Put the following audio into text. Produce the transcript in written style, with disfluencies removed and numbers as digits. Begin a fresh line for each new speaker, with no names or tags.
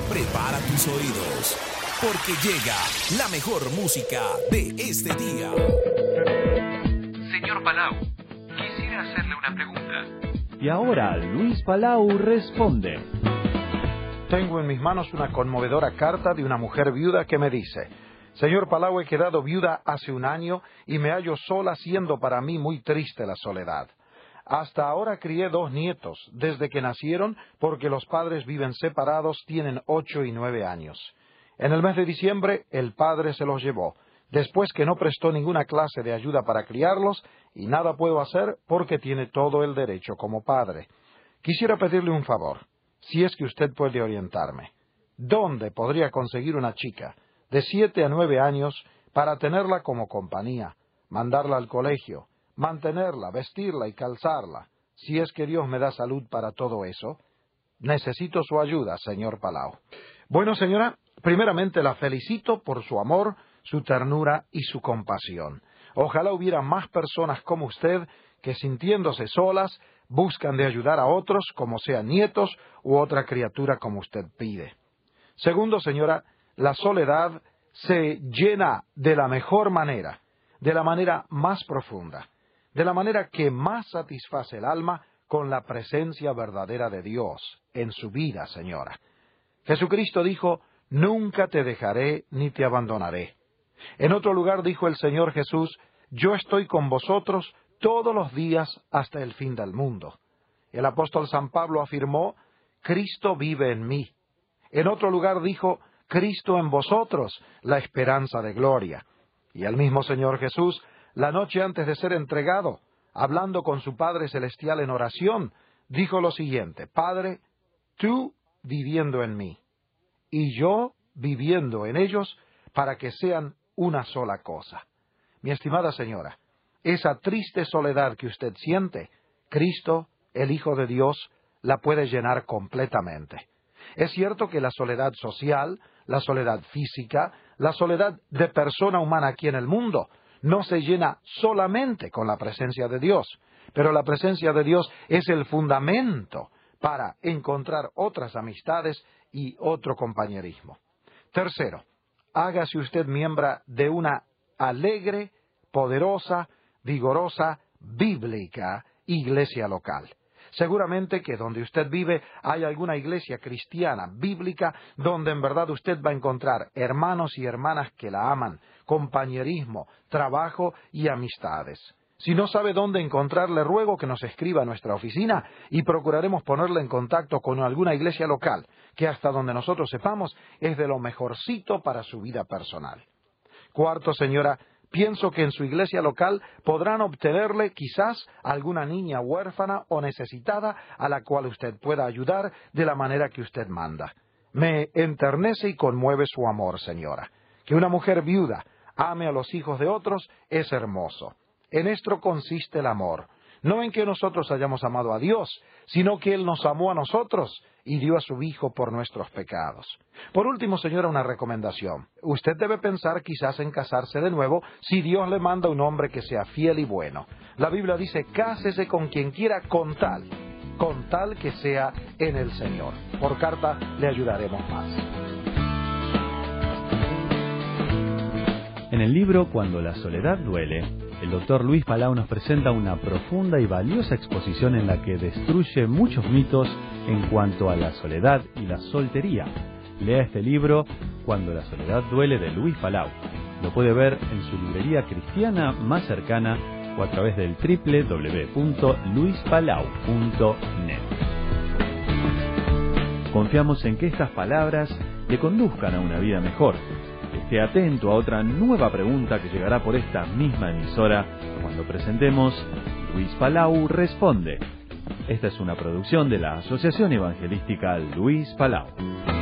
Prepara tus oídos, porque llega la mejor música de este día.
Señor Palau, quisiera hacerle una pregunta.
Y ahora Luis Palau responde.
Tengo en mis manos una conmovedora carta de una mujer viuda que me dice: Señor Palau, he quedado viuda hace un año y me hallo sola, siendo para mí muy triste la soledad. Hasta ahora crié 2 nietos, desde que nacieron, porque los padres viven separados, tienen 8 y 9 años. En el mes de diciembre, el padre se los llevó, después que no prestó ninguna clase de ayuda para criarlos, y nada puedo hacer porque tiene todo el derecho como padre. Quisiera pedirle un favor, si es que usted puede orientarme. ¿Dónde podría conseguir una chica de 7 a 9 años para tenerla como compañía, mandarla al colegio, mantenerla, vestirla y calzarla? Si es que Dios me da salud para todo eso, necesito su ayuda, señor Palau. Bueno, señora, primeramente la felicito por su amor, su ternura y su compasión. Ojalá hubiera más personas como usted que, sintiéndose solas, buscan de ayudar a otros, como sean nietos u otra criatura como usted pide. Segundo, señora, la soledad se llena de la mejor manera, de la manera más profunda, de la manera que más satisface el alma, con la presencia verdadera de Dios en su vida, señora. Jesucristo dijo: nunca te dejaré ni te abandonaré. En otro lugar dijo el Señor Jesús: yo estoy con vosotros todos los días hasta el fin del mundo. El apóstol San Pablo afirmó: Cristo vive en mí. En otro lugar dijo: Cristo en vosotros, la esperanza de gloria. Y el mismo Señor Jesús, la noche antes de ser entregado, hablando con su Padre Celestial en oración, dijo lo siguiente: Padre, tú viviendo en mí, y yo viviendo en ellos, para que sean una sola cosa. Mi estimada señora, esa triste soledad que usted siente, Cristo, el Hijo de Dios, la puede llenar completamente. Es cierto que la soledad social, la soledad física, la soledad de persona humana aquí en el mundo, no se llena solamente con la presencia de Dios, pero la presencia de Dios es el fundamento para encontrar otras amistades y otro compañerismo. Tercero, hágase usted miembro de una alegre, poderosa, vigorosa, bíblica iglesia local. Seguramente que donde usted vive hay alguna iglesia cristiana, bíblica, donde en verdad usted va a encontrar hermanos y hermanas que la aman, compañerismo, trabajo y amistades. Si no sabe dónde encontrar, le ruego que nos escriba a nuestra oficina y procuraremos ponerle en contacto con alguna iglesia local, que hasta donde nosotros sepamos es de lo mejorcito para su vida personal. Cuarto, señora, pienso que en su iglesia local podrán obtenerle quizás alguna niña huérfana o necesitada a la cual usted pueda ayudar de la manera que usted manda. Me enternece y conmueve su amor, señora. Que una mujer viuda ame a los hijos de otros es hermoso. En esto consiste el amor, no en que nosotros hayamos amado a Dios, sino que Él nos amó a nosotros y dio a su Hijo por nuestros pecados. Por último, señora, una recomendación. Usted debe pensar quizás en casarse de nuevo si Dios le manda un hombre que sea fiel y bueno. La Biblia dice: cásese con quien quiera con tal que sea en el Señor. Por carta le ayudaremos más.
En el libro Cuando la soledad duele, el doctor Luis Palau nos presenta una profunda y valiosa exposición en la que destruye muchos mitos en cuanto a la soledad y la soltería. Lea este libro, Cuando la soledad duele, de Luis Palau. Lo puede ver en su librería cristiana más cercana o a través del www.luispalau.net. Confiamos en que estas palabras le conduzcan a una vida mejor. Esté atento a otra nueva pregunta que llegará por esta misma emisora cuando presentemos Luis Palau Responde. Esta es una producción de la Asociación Evangelística Luis Palau.